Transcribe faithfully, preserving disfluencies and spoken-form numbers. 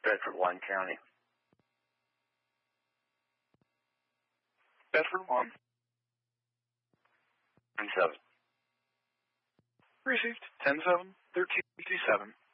Bedford, Lyon County. Bedford one. ten seven. Received. ten seven, thirteen fifty-seven.